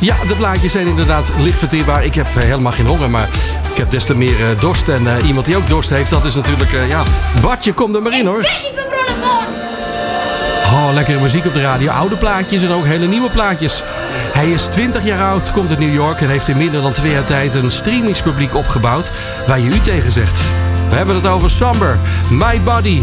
Ja, de plaatjes zijn inderdaad licht verteerbaar. Ik heb helemaal geen honger, maar ik heb des te meer dorst. En iemand die ook dorst heeft, dat is natuurlijk... Bartje, kom er maar in, hoor. Oh, lekkere muziek op de radio. Oude plaatjes en ook hele nieuwe plaatjes. Hij is 20 jaar oud, komt uit New York... en heeft in minder dan 2 jaar tijd een streamingspubliek opgebouwd... waar je u tegen zegt. We hebben het over Somber, My Body.